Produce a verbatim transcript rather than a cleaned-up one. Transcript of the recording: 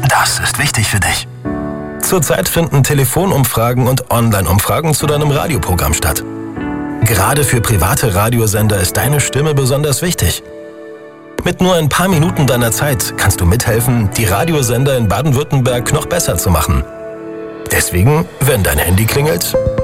Das ist wichtig für dich. Zurzeit finden Telefonumfragen und Online-Umfragen zu deinem Radioprogramm statt. Gerade für private Radiosender ist deine Stimme besonders wichtig. Mit nur ein paar Minuten deiner Zeit kannst du mithelfen, die Radiosender in Baden-Württemberg noch besser zu machen. Deswegen, wenn dein Handy klingelt,